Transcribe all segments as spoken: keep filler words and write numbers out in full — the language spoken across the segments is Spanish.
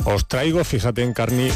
Os traigo, fíjate, Encarni.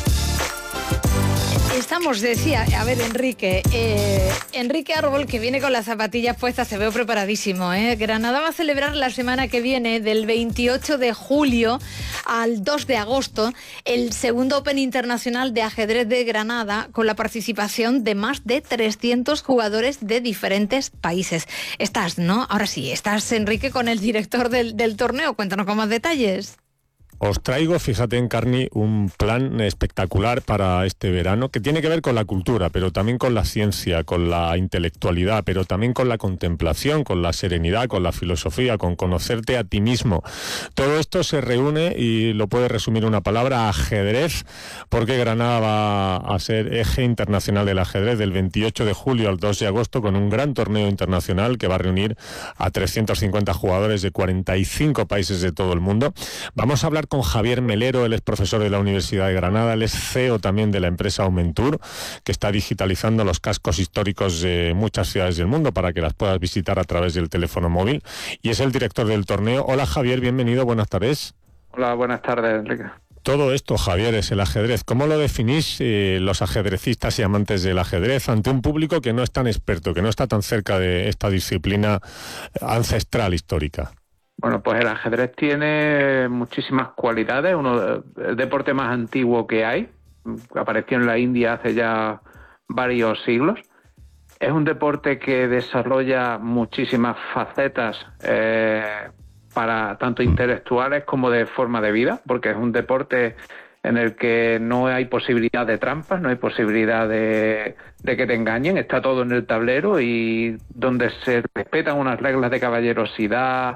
Estamos, decía, a ver, Enrique, eh, Enrique Árbol, que viene con las zapatillas puestas, se ve preparadísimo, ¿eh? Granada va a celebrar la semana que viene, del veintiocho de julio al dos de agosto, el segundo Open Internacional de Ajedrez de Granada, con la participación de más de trescientos jugadores de diferentes países. Estás, ¿no? Ahora sí, estás, Enrique, con el director del, del torneo. Cuéntanos con más detalles. Os traigo, fíjate, Encarni, un plan espectacular para este verano que tiene que ver con la cultura, pero también con la ciencia, con la intelectualidad, pero también con la contemplación, con la serenidad, con la filosofía, con conocerte a ti mismo. Todo esto se reúne y lo puede resumir una palabra: ajedrez, porque Granada va a ser eje internacional del ajedrez del veintiocho de julio al dos de agosto, con un gran torneo internacional que va a reunir a trescientos cincuenta jugadores de cuarenta y cinco países de todo el mundo. Vamos a hablar con Javier Melero. Él es profesor de la Universidad de Granada, él es C E O también de la empresa Aumentur, que está digitalizando los cascos históricos de muchas ciudades del mundo para que las puedas visitar a través del teléfono móvil, y es el director del torneo. Hola, Javier, bienvenido, buenas tardes. Hola, buenas tardes, Enrique. Todo esto, Javier, es el ajedrez. ¿Cómo lo definís eh, los ajedrecistas y amantes del ajedrez ante un público que no es tan experto, que no está tan cerca de esta disciplina ancestral histórica? Bueno, pues el ajedrez tiene muchísimas cualidades, uno el deporte más antiguo que hay, apareció en la India hace ya varios siglos. Es un deporte que desarrolla muchísimas facetas eh, para tanto intelectuales como de forma de vida, porque es un deporte en el que no hay posibilidad de trampas, no hay posibilidad de, de que te engañen, está todo en el tablero y donde se respetan unas reglas de caballerosidad,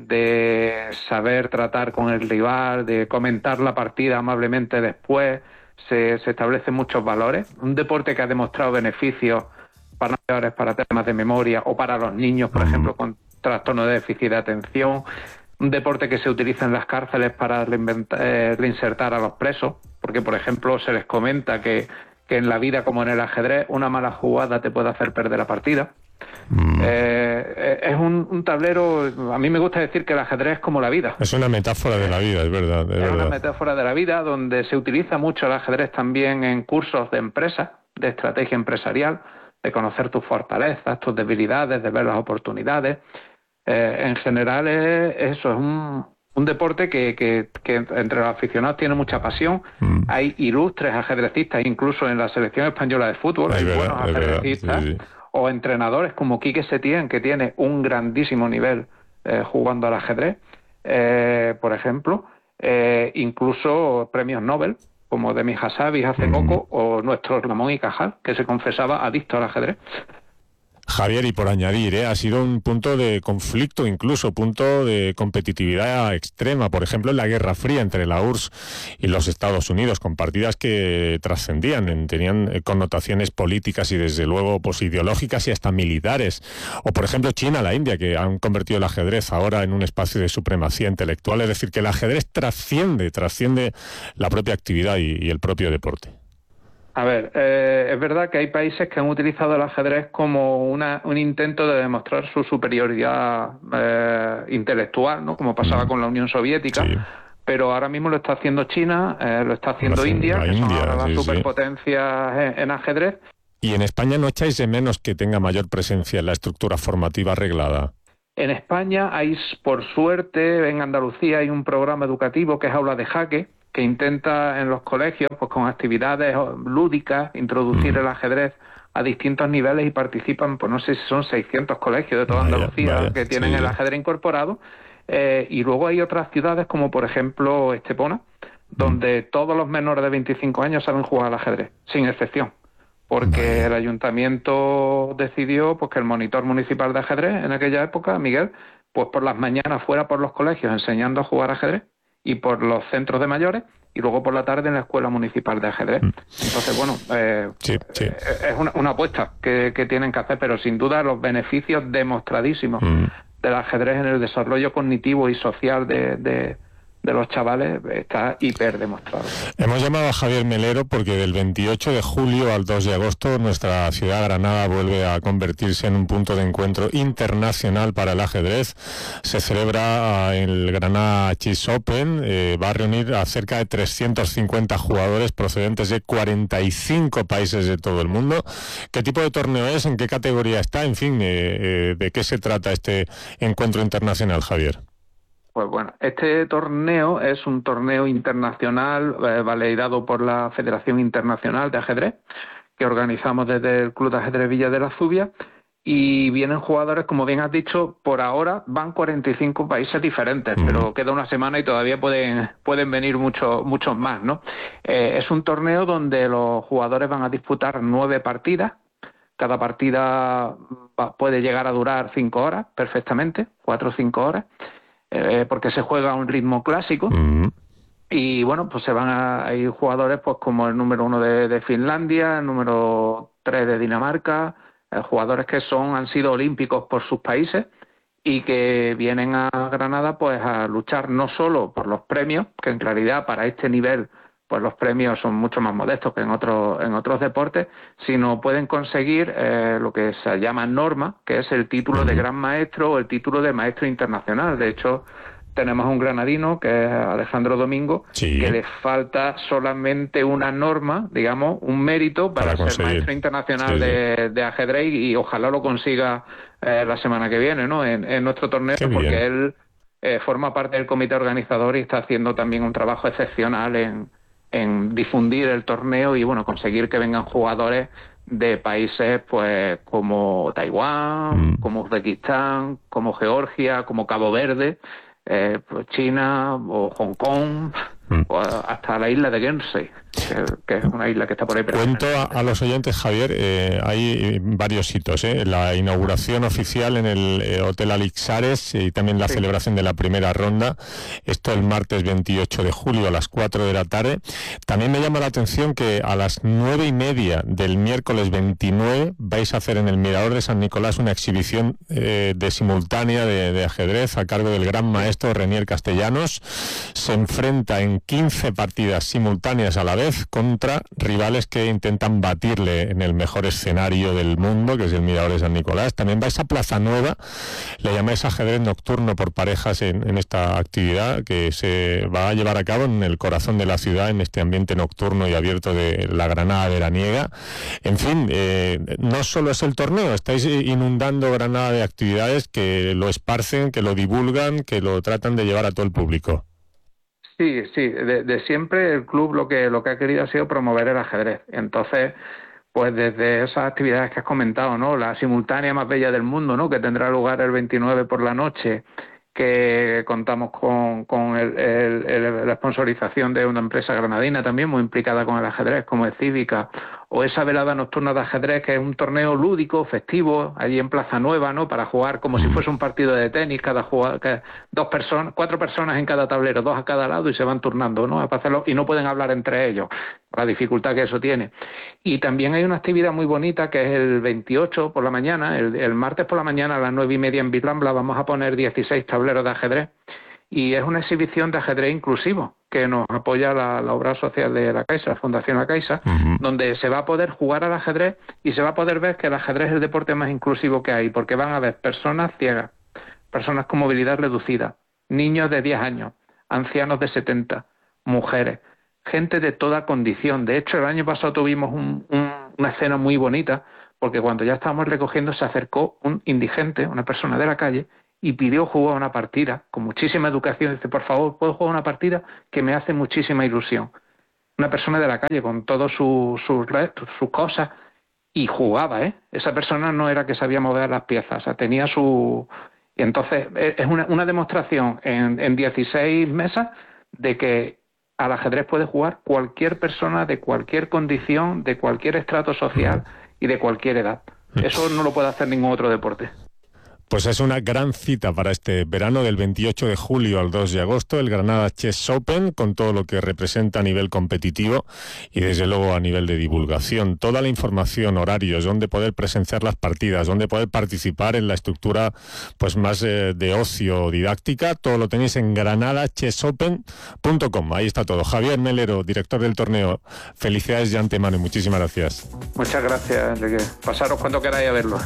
de saber tratar con el rival, de comentar la partida amablemente después, se, se establecen muchos valores. Un deporte que ha demostrado beneficios para mayores, para temas de memoria o para los niños, por ejemplo, con trastorno de déficit de atención. Un deporte que se utiliza en las cárceles para eh, reinsertar a los presos, porque, por ejemplo, se les comenta que, que en la vida, como en el ajedrez, una mala jugada te puede hacer perder la partida. Mm. Eh, es un, un tablero. A mí me gusta decir que el ajedrez es como la vida. Es una metáfora de la vida, es verdad. Es, es verdad. una metáfora de la vida, donde se utiliza mucho el ajedrez también en cursos de empresa, de estrategia empresarial, de conocer tus fortalezas, tus debilidades, de ver las oportunidades. Eh, en general es eso, es un, un deporte que, que, que entre los aficionados tiene mucha pasión. Mm. Hay ilustres ajedrecistas, incluso en la selección española de fútbol, hay, hay verdad, buenos ajedrecistas. Sí, sí. O entrenadores como Quique Setién, que tiene un grandísimo nivel eh, jugando al ajedrez, eh, por ejemplo, eh, incluso premios Nobel, como Demi Hassabis hace mm. poco, o nuestro Ramón y Cajal, que se confesaba adicto al ajedrez. Javier, y por añadir, ¿eh? ha sido un punto de conflicto, incluso punto de competitividad extrema, por ejemplo, en la Guerra Fría entre la U R S S y los Estados Unidos, con partidas que trascendían, tenían connotaciones políticas y desde luego pues ideológicas y hasta militares. O por ejemplo China, la India, que han convertido el ajedrez ahora en un espacio de supremacía intelectual. Es decir, que el ajedrez trasciende, trasciende la propia actividad y, y el propio deporte. A ver, eh, es verdad que hay países que han utilizado el ajedrez como una, un intento de demostrar su superioridad eh, intelectual, ¿no? Como pasaba con la Unión Soviética, sí. Pero ahora mismo lo está haciendo China, eh, lo está haciendo la, India, la que India, son ahora sí, las superpotencias sí. en, en ajedrez. ¿Y en España no echáis de menos que tenga mayor presencia en la estructura formativa arreglada? En España hay, por suerte, en Andalucía hay un programa educativo que es Aula de Jaque, que intenta en los colegios, pues con actividades lúdicas, introducir mm. el ajedrez a distintos niveles, y participan, pues no sé si son seiscientos colegios de toda vaya, Andalucía vaya, que tienen sí. el ajedrez incorporado, eh, y luego hay otras ciudades como por ejemplo Estepona, donde mm. todos los menores de veinticinco años saben jugar al ajedrez, sin excepción, porque vaya. el ayuntamiento decidió pues que el monitor municipal de ajedrez en aquella época, Miguel, pues por las mañanas fuera por los colegios enseñando a jugar ajedrez, y por los centros de mayores, y luego por la tarde en la Escuela Municipal de Ajedrez. Entonces, bueno, eh, sí, sí. Eh, es una, una apuesta que, que tienen que hacer, pero sin duda los beneficios demostradísimos mm. del ajedrez en el desarrollo cognitivo y social de, de, de los chavales está hiper demostrado. Hemos llamado a Javier Melero porque del veintiocho de julio al dos de agosto nuestra ciudad Granada vuelve a convertirse en un punto de encuentro internacional para el ajedrez. Se celebra el Granada Chess Open, eh, va a reunir a cerca de trescientos cincuenta jugadores procedentes de cuarenta y cinco países de todo el mundo. ¿Qué tipo de torneo es? ¿En qué categoría está? En fin, eh, eh, ¿de qué se trata este encuentro internacional, Javier? Pues bueno, este torneo es un torneo internacional eh, validado por la Federación Internacional de Ajedrez, que organizamos desde el Club de Ajedrez Villa de la Zubia, y vienen jugadores, como bien has dicho, por ahora van cuarenta y cinco países diferentes, mm. pero queda una semana y todavía pueden pueden venir muchos muchos más, ¿no? Eh, es un torneo donde los jugadores van a disputar nueve partidas. Cada partida va, puede llegar a durar cinco horas perfectamente, cuatro o cinco horas. Eh, porque se juega a un ritmo clásico mm. y bueno, pues se van a hay jugadores pues como el número uno de, de Finlandia, el número tres de Dinamarca, eh, jugadores que son han sido olímpicos por sus países y que vienen a Granada pues a luchar no solo por los premios, que en realidad para este nivel pues los premios son mucho más modestos que en otros en otros deportes, sino pueden conseguir eh, lo que se llama norma, que es el título de gran maestro o el título de maestro internacional. De hecho, tenemos un granadino, que es Alejandro Domingo, sí. que le falta solamente una norma, digamos, un mérito para, para ser maestro internacional sí, de, sí. de ajedrez, y, y ojalá lo consiga eh, la semana que viene, ¿no? En, en nuestro torneo, Qué porque bien. él eh, forma parte del comité organizador y está haciendo también un trabajo excepcional en en difundir el torneo y bueno, conseguir que vengan jugadores de países pues como Taiwán, mm. como Uzbekistán, como Georgia, como Cabo Verde, eh, pues China o Hong Kong, mm. o hasta la isla de Guernsey, que, que es una isla que está por ahí. Cuento a, a los oyentes, Javier, eh, hay varios hitos, ¿eh? La inauguración oficial en el eh, Hotel Alixares y también la sí. celebración de la primera ronda, esto el martes veintiocho de julio a las cuatro de la tarde. También me llama la atención que a las nueve y media del miércoles veintinueve vais a hacer en el Mirador de San Nicolás una exhibición eh, de simultánea de, de ajedrez a cargo del gran maestro Renier Castellanos. Se enfrenta en quince partidas simultáneas a la vez contra rivales que intentan batirle en el mejor escenario del mundo, que es el Mirador de San Nicolás. También vais a Plaza Nueva, le llamáis ajedrez nocturno por parejas en, en esta actividad que se va a llevar a cabo en el corazón de la ciudad, en este ambiente nocturno y abierto de la Granada veraniega. En fin, eh, no solo es el torneo, estáis inundando Granada de actividades que lo esparcen, que lo divulgan, que lo tratan de llevar a todo el público. Sí, sí, de, de siempre el club lo que lo que ha querido ha sido promover el ajedrez. Entonces, pues desde esas actividades que has comentado, ¿no? La simultánea más bella del mundo, ¿no? Que tendrá lugar el veintinueve por la noche, que contamos con, con el, el, el, la sponsorización de una empresa granadina también muy implicada con el ajedrez, como es Cívica, o esa velada nocturna de ajedrez, que es un torneo lúdico, festivo, allí en Plaza Nueva, ¿no? Para jugar como si fuese un partido de tenis, cada jugador, que dos personas, cuatro personas en cada tablero, dos a cada lado, y se van turnando, ¿no? Para hacerlo, y no pueden hablar entre ellos, la dificultad que eso tiene. Y también hay una actividad muy bonita que es el veintiocho por la mañana, el, el martes por la mañana a las nueve y media en Vilambla vamos a poner dieciséis tableros de ajedrez, y es una exhibición de ajedrez inclusivo que nos apoya la, la obra social de la Caixa, la Fundación La Caixa, uh-huh. donde se va a poder jugar al ajedrez y se va a poder ver que el ajedrez es el deporte más inclusivo que hay, porque van a ver personas ciegas, personas con movilidad reducida, niños de diez años, ancianos de setenta, mujeres, gente de toda condición. De hecho, el año pasado tuvimos un, un, una escena muy bonita, porque cuando ya estábamos recogiendo se acercó un indigente, una persona de la calle, y pidió jugar una partida, con muchísima educación. Dice, por favor, ¿puedo jugar una partida? Que me hace muchísima ilusión. Una persona de la calle con todas sus su, su, sus cosas, y jugaba, ¿eh? Esa persona no era que sabía mover las piezas, o sea, tenía su... Y entonces es una, una demostración en, en dieciséis mesas de que al ajedrez puede jugar cualquier persona de cualquier condición, de cualquier estrato social y de cualquier edad. Eso no lo puede hacer ningún otro deporte. Pues es una gran cita para este verano del veintiocho de julio al dos de agosto, el Granada Chess Open, con todo lo que representa a nivel competitivo y desde luego a nivel de divulgación. Toda la información, horarios, dónde poder presenciar las partidas, dónde poder participar en la estructura pues más eh, de ocio didáctica, todo lo tenéis en granada chess open punto com. Ahí está todo. Javier Melero, director del torneo, felicidades de antemano y muchísimas gracias. Muchas gracias, Enrique. Pasaros cuando queráis a verlo.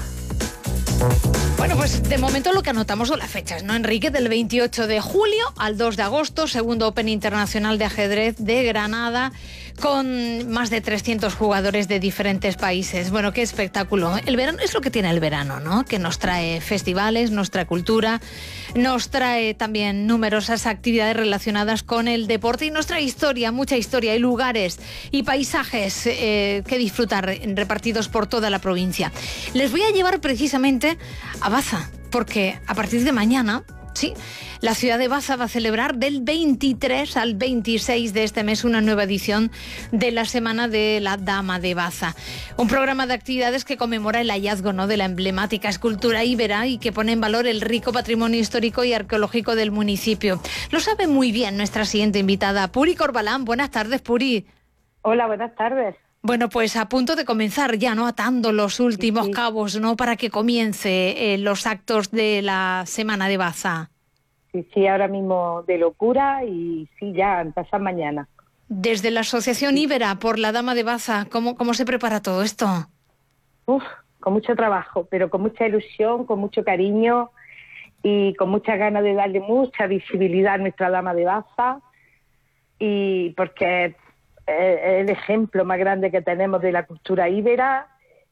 Bueno, pues de momento lo que anotamos son las fechas, ¿no, Enrique? Del veintiocho de julio al dos de agosto, segundo Open Internacional de Ajedrez de Granada, con más de trescientos jugadores de diferentes países. Bueno, qué espectáculo. El verano es lo que tiene el verano, ¿no? Que nos trae festivales, nos trae cultura, nos trae también numerosas actividades relacionadas con el deporte y nos trae historia, mucha historia y lugares y paisajes eh, que disfrutar repartidos por toda la provincia. Les voy a llevar precisamente a Baza, porque a partir de mañana, sí, la ciudad de Baza va a celebrar del veintitrés al veintiséis de este mes una nueva edición de la Semana de la Dama de Baza. Un programa de actividades que conmemora el hallazgo, ¿no?, de la emblemática escultura íbera y que pone en valor el rico patrimonio histórico y arqueológico del municipio. Lo sabe muy bien nuestra siguiente invitada, Puri Corbalán. Buenas tardes, Puri. Hola, buenas tardes. Bueno, pues a punto de comenzar ya, ¿no? Atando los últimos sí, sí. cabos, ¿no? Para que comience eh, los actos de la Semana de Baza. Sí, sí, ahora mismo de locura y sí, ya empezar mañana. Desde la Asociación Íbera por la Dama de Baza, ¿cómo, cómo se prepara todo esto? Uf, con mucho trabajo, pero con mucha ilusión, con mucho cariño y con muchas ganas de darle mucha visibilidad a nuestra Dama de Baza, y porque el ejemplo más grande que tenemos de la cultura íbera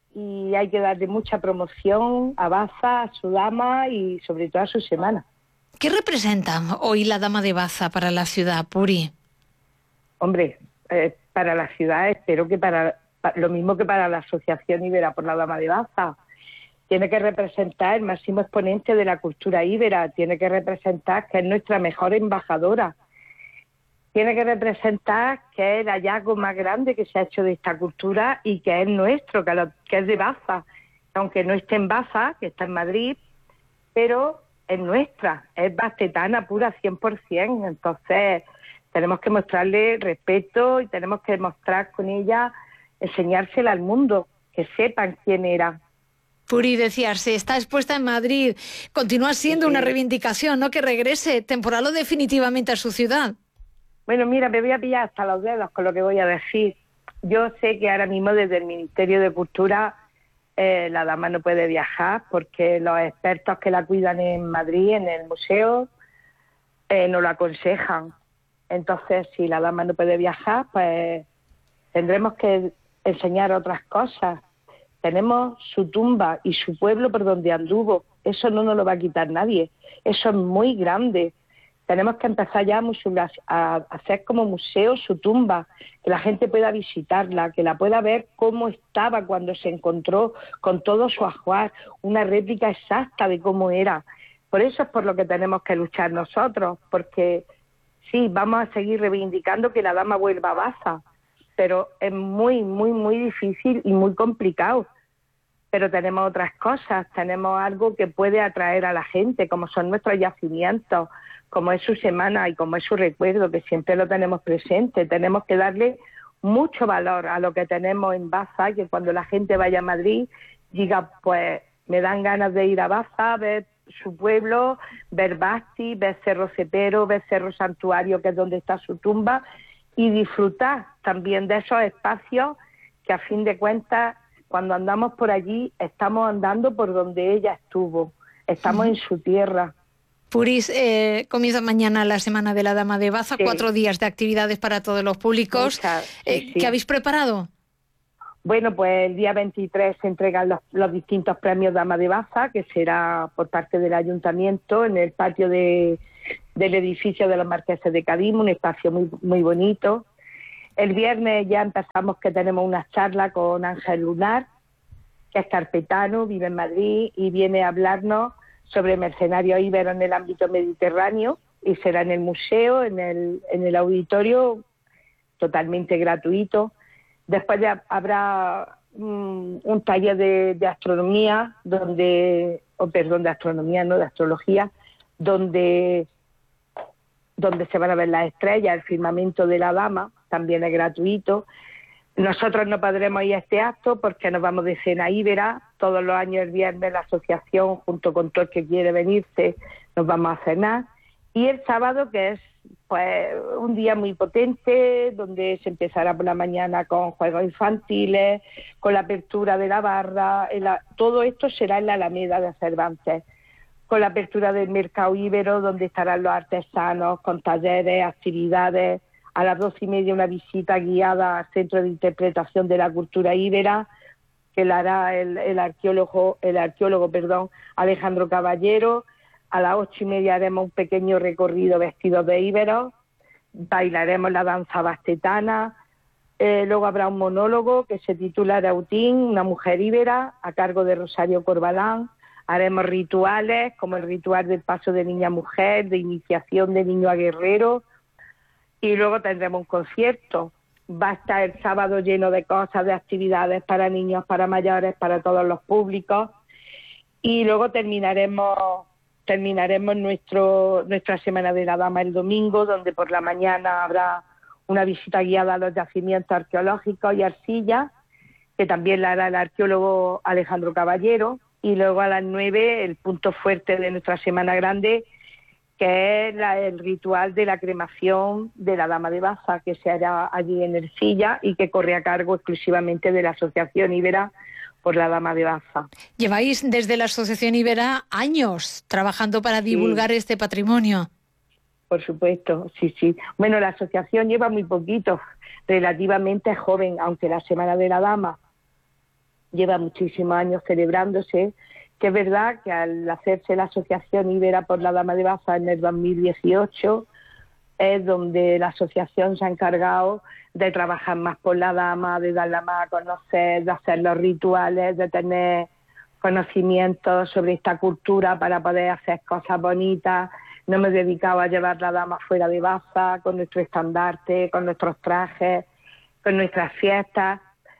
y hay que darle mucha promoción a Baza, a su dama y sobre todo a su semana. ¿Qué representa hoy la Dama de Baza para la ciudad, Puri? Hombre, eh, para la ciudad espero que para, para lo mismo que para la Asociación Íbera por la Dama de Baza. Tiene que representar el máximo exponente de la cultura íbera, tiene que representar que es nuestra mejor embajadora. Tiene que representar que es el hallazgo más grande que se ha hecho de esta cultura y que es nuestro, que, lo, que es de Baza. Aunque no esté en Baza, que está en Madrid, pero es nuestra, es bastetana pura cien por ciento. Entonces tenemos que mostrarle respeto y tenemos que mostrar con ella, enseñársela al mundo, que sepan quién era. Puri, decías, está expuesta en Madrid, continúa siendo sí. una reivindicación, ¿no?, que regrese temporal o definitivamente a su ciudad. Bueno, mira, me voy a pillar hasta los dedos con lo que voy a decir. Yo sé que ahora mismo desde el Ministerio de Cultura eh, la dama no puede viajar porque los expertos que la cuidan en Madrid, en el museo, eh, no lo aconsejan. Entonces, si la dama no puede viajar, pues tendremos que enseñar otras cosas. Tenemos su tumba y su pueblo por donde anduvo. Eso no nos lo va a quitar nadie. Eso es muy grande. Tenemos que empezar ya a hacer como museo su tumba, que la gente pueda visitarla, que la pueda ver cómo estaba cuando se encontró con todo su ajuar, una réplica exacta de cómo era. Por eso es por lo que tenemos que luchar nosotros, porque sí, vamos a seguir reivindicando que la dama vuelva a Baza, pero es muy, muy, muy difícil y muy complicado. Pero tenemos otras cosas, tenemos algo que puede atraer a la gente, como son nuestros yacimientos, como es su semana y como es su recuerdo, que siempre lo tenemos presente. Tenemos que darle mucho valor a lo que tenemos en Baza, que cuando la gente vaya a Madrid diga, pues me dan ganas de ir a Baza, ver su pueblo, ver Basti, ver Cerro Cepero, ver Cerro Santuario, que es donde está su tumba, y disfrutar también de esos espacios que a fin de cuentas, cuando andamos por allí, estamos andando por donde ella estuvo, estamos sí. en su tierra. Puris, eh, comienza mañana la Semana de la Dama de Baza, sí. cuatro días de actividades para todos los públicos. Muchas, sí, eh, sí. ¿Qué habéis preparado? Bueno, pues el día veintitrés se entregan los, los distintos premios Dama de Baza, que será por parte del Ayuntamiento en el patio de, del edificio de los Marqueses de Cadí, un espacio muy, muy bonito. El viernes ya empezamos que tenemos una charla con Ángel Lunar, que es carpetano, vive en Madrid y viene a hablarnos sobre mercenarios íberos en el ámbito mediterráneo, y será en el museo, en el, en el auditorio, totalmente gratuito. Después ya habrá um, un taller de, de astronomía donde o perdón, de astronomía, no de astrología, donde, donde se van a ver las estrellas, el firmamento de la dama, también es gratuito. Nosotros no podremos ir a este acto porque nos vamos de cena íbera. Todos los años el viernes la asociación, junto con todo el que quiere venirse, nos vamos a cenar. Y el sábado, que es pues un día muy potente, donde se empezará por la mañana con juegos infantiles, con la apertura de la barra. La, todo esto será en la Alameda de Cervantes, con la apertura del mercado íbero, donde estarán los artesanos, con talleres, actividades. A las doce y media una visita guiada al Centro de Interpretación de la Cultura Íbera, que la hará el, el arqueólogo, el arqueólogo perdón, Alejandro Caballero. A las ocho y media haremos un pequeño recorrido vestidos de íberos, bailaremos la danza bastetana, eh, luego habrá un monólogo que se titula Rautín, una mujer íbera, a cargo de Rosario Corbalán. Haremos rituales, como el ritual del paso de niña a mujer, de iniciación de niño a guerrero, y luego tendremos un concierto. Va a estar el sábado lleno de cosas, de actividades para niños, para mayores, para todos los públicos. Y luego terminaremos terminaremos nuestro nuestra Semana de la Dama el domingo, donde por la mañana habrá una visita guiada a los yacimientos arqueológicos y arcillas, que también la hará el arqueólogo Alejandro Caballero. Y luego a las nueve el punto fuerte de nuestra Semana Grande, que es la, el ritual de la cremación de la Dama de Baza, que se hará allí en Ercilla y que corre a cargo exclusivamente de la Asociación Íbera por la Dama de Baza. Lleváis desde la Asociación Íbera años trabajando para divulgar sí. este patrimonio. Por supuesto, sí, sí. Bueno, la asociación lleva muy poquito, relativamente joven, aunque la Semana de la Dama lleva muchísimos años celebrándose, que es verdad que al hacerse la Asociación Íbera por la Dama de Baza en el dos mil dieciocho, es donde la asociación se ha encargado de trabajar más por la dama, de darla más a conocer, de hacer los rituales, de tener conocimientos sobre esta cultura para poder hacer cosas bonitas. No me he dedicado a llevar la dama fuera de Baza, con nuestro estandarte, con nuestros trajes, con nuestras fiestas.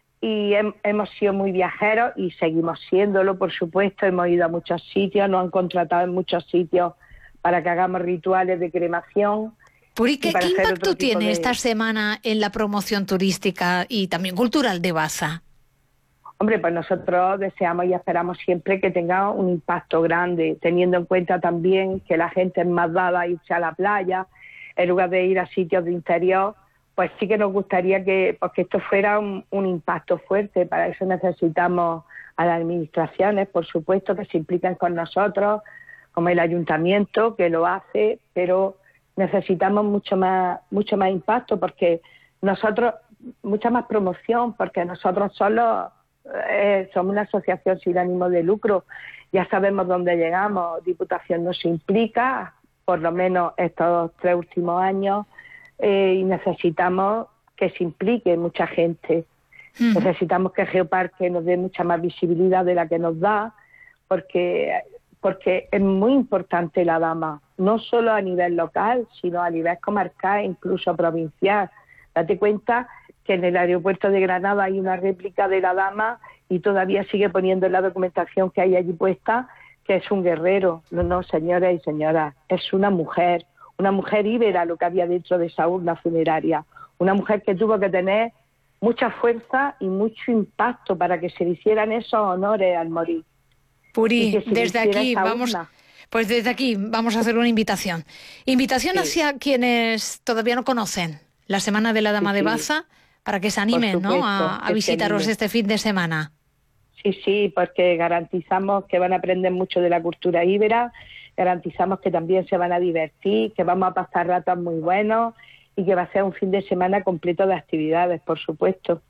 Y hem, hemos sido muy viajeros y seguimos siéndolo, por supuesto. Hemos ido a muchos sitios, nos han contratado en muchos sitios para que hagamos rituales de cremación. Puri, ¿qué, ¿qué impacto tiene de... esta semana en la promoción turística y también cultural de Baza? Hombre, pues nosotros deseamos y esperamos siempre que tenga un impacto grande, teniendo en cuenta también que la gente es más dada a irse a la playa, en lugar de ir a sitios de interior. Pues sí que nos gustaría que, pues que esto fuera un, un impacto fuerte. Para eso necesitamos a las administraciones, por supuesto, que se impliquen con nosotros, como el ayuntamiento, que lo hace, pero necesitamos mucho más, mucho más impacto, porque nosotros, mucha más promoción, porque nosotros solo eh, somos una asociación sin ánimo de lucro. Ya sabemos dónde llegamos. Diputación nos implica, por lo menos estos tres últimos años, Eh, y necesitamos que se implique mucha gente. Uh-huh. Necesitamos que Geoparque nos dé mucha más visibilidad de la que nos da, porque, porque es muy importante la dama, no solo a nivel local, sino a nivel comarcal, incluso provincial. Date cuenta que en el aeropuerto de Granada hay una réplica de la dama y todavía sigue poniendo en la documentación que hay allí puesta que es un guerrero. No, no, señoras y señoras, es una mujer. Una mujer íbera lo que había dentro de esa urna funeraria. Una mujer que tuvo que tener mucha fuerza y mucho impacto para que se le hicieran esos honores al morir. Puri, desde aquí vamos, urna. pues desde aquí vamos a hacer una invitación. Invitación sí. hacia quienes todavía no conocen la Semana de la Dama sí, de Baza, para que se animen, supuesto, ¿no? a, a visitaros este fin de semana. Sí, sí, porque garantizamos que van a aprender mucho de la cultura íbera, garantizamos que también se van a divertir, que vamos a pasar ratos muy buenos y que va a ser un fin de semana completo de actividades, por supuesto.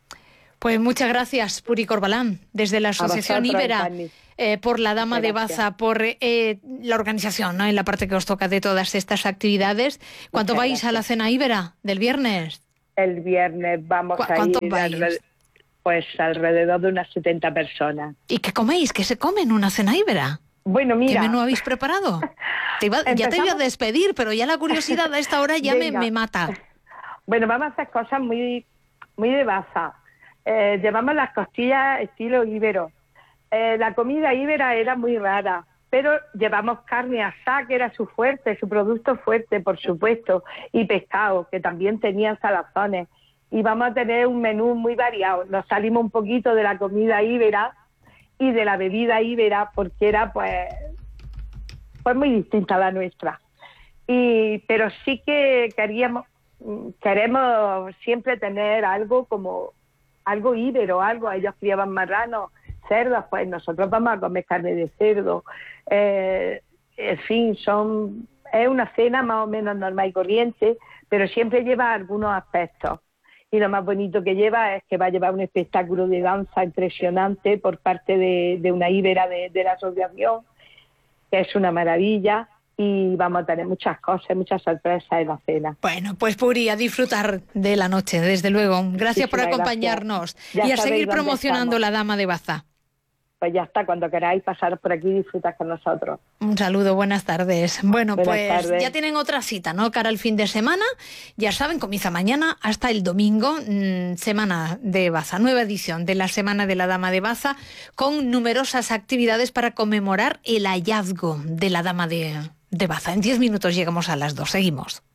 Pues muchas gracias, Puri Corbalán, desde la Asociación Íbera eh, por la Dama de Baza, por eh, la organización, ¿no? En la parte que os toca de todas estas actividades. ¿Cuánto muchas vais gracias. a la cena íbera del viernes? El viernes vamos a ir alrededor, pues alrededor de unas setenta personas. ¿Y qué coméis? ¿Qué se come en una cena íbera? Bueno, mira. ¿Qué menú habéis preparado? Te iba, ya te iba a despedir, pero ya la curiosidad a esta hora ya me, me mata. Bueno, vamos a hacer cosas muy, muy de Baza. Eh, llevamos las costillas estilo íbero. eh, la comida íbera era muy rara, pero llevamos carne asada, que era su fuerte, su producto fuerte, por supuesto, y pescado, que también tenían salazones. Y vamos a tener un menú muy variado. Nos salimos un poquito de la comida íbera y de la bebida íbera, porque era pues, pues muy distinta a la nuestra. Y, pero sí que queríamos, queremos siempre tener algo como algo íbero, algo. Ellos criaban marranos, cerdos, pues nosotros vamos a comer carne de cerdo. Eh, en fin, son es una cena más o menos normal y corriente, pero siempre lleva algunos aspectos. Y lo más bonito que lleva es que va a llevar un espectáculo de danza impresionante por parte de, de una íbera de, de la asociación, que es una maravilla, y vamos a tener muchas cosas, muchas sorpresas en la cena. Bueno, pues Puri, a disfrutar de la noche, desde luego. Gracias por acompañarnos y a seguir promocionando La Dama de Baza. Pues ya está, cuando queráis pasaros por aquí y disfrutar con nosotros. Un saludo, buenas tardes. Bueno, buenas pues tardes. Ya tienen otra cita, ¿no? Cara al fin de semana. Ya saben, comienza mañana hasta el domingo, mmm, Semana de Baza, nueva edición de la Semana de la Dama de Baza, con numerosas actividades para conmemorar el hallazgo de la Dama de, de Baza. En diez minutos llegamos a las dos. Seguimos.